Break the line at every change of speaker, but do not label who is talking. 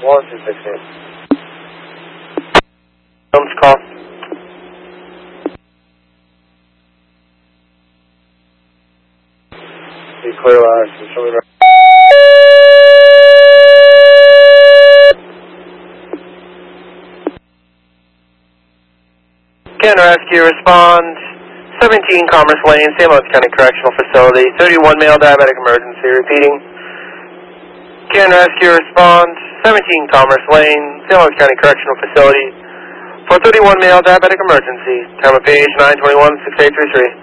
1268. Films call. Be clear last. Show me right. Canton Rescue, respond 17 Commerce Lane, San Luis County Correctional Facility, 31 male diabetic emergency, repeating. Canton Rescue, respond 17 Commerce Lane, San Luis County Correctional Facility, for 31 male diabetic emergency, time of page 921-6833.